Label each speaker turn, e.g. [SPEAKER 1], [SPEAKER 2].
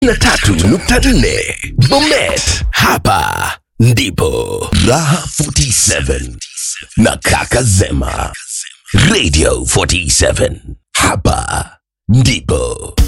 [SPEAKER 1] 3.4 Bomet, hapa ndipo Raha 47 na Kaka Zema. Radio 47, hapa ndipo.